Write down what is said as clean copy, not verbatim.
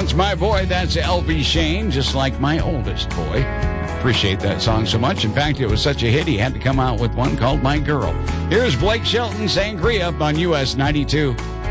That's My Boy. That's L.B. Shane, just like my oldest boy. Appreciate that song so much. In fact, it was such a hit, he had to come out with one called My Girl. Here's Blake Shelton, Sangria, on US 92.